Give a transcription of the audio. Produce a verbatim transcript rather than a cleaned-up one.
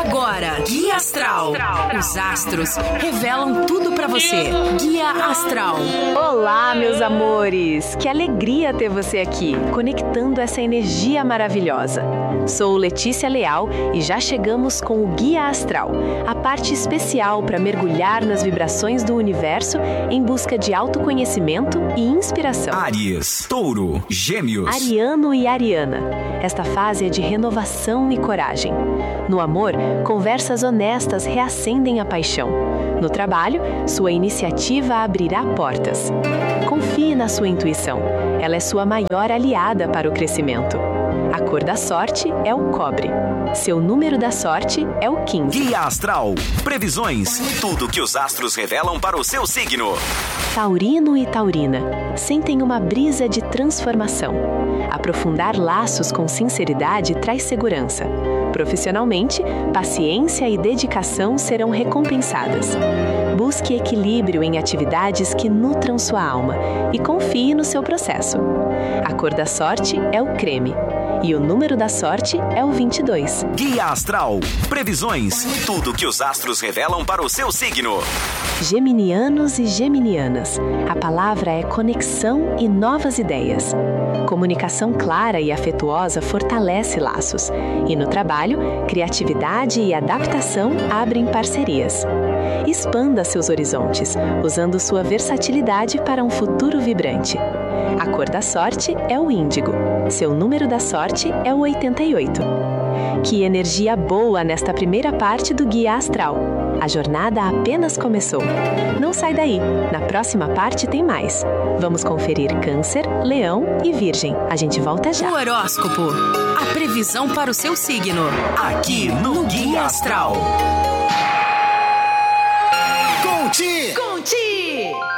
agora, Guia Astral. Os astros revelam tudo pra você. Guia Astral. Olá, meus amores! Que alegria ter você aqui, conectando essa energia maravilhosa. Sou Letícia Leal e já chegamos com o Guia Astral, a parte especial para mergulhar nas vibrações do universo em busca de autoconhecimento e inspiração. Áries, Touro, Gêmeos. Ariano e Ariana. Esta fase é de renovação e coragem. No amor, conversas honestas reacendem a paixão. No trabalho, sua iniciativa abrirá portas. Confie na sua intuição. Ela é sua maior aliada para o crescimento. A cor da sorte é o cobre. Seu número da sorte é o quinze. Guia Astral. Previsões. Tudo que os astros revelam para o seu signo. Taurino e Taurina sentem uma brisa de transformação. Aprofundar laços com sinceridade traz segurança. Profissionalmente, paciência e dedicação serão recompensadas. Busque equilíbrio em atividades que nutram sua alma e confie no seu processo. A cor da sorte é o creme. E o número da sorte é o vinte e dois. Guia Astral. Previsões. Tudo que os astros revelam para o seu signo. Geminianos e geminianas. A palavra é conexão e novas ideias. Comunicação clara e afetuosa fortalece laços. E no trabalho, criatividade e adaptação abrem parcerias. Expanda seus horizontes, usando sua versatilidade para um futuro vibrante. A cor da sorte é o índigo. Seu número da sorte é o oitenta e oito. Que energia boa nesta primeira parte do Guia Astral. A jornada apenas começou. Não sai daí, na próxima parte tem mais. Vamos conferir Câncer, Leão e Virgem. A gente volta já. O horóscopo. A previsão para o seu signo. Aqui no Guia Astral. Conti! Conti!